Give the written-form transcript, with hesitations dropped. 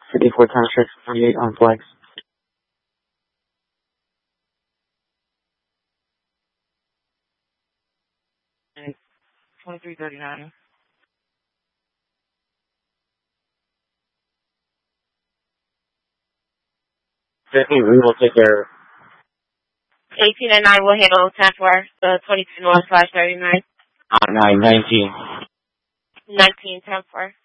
54 times 648 on flex. 2339. We will take care of 18 and 9 will handle 10 for the 22 north /39. 919. 19, 10 for.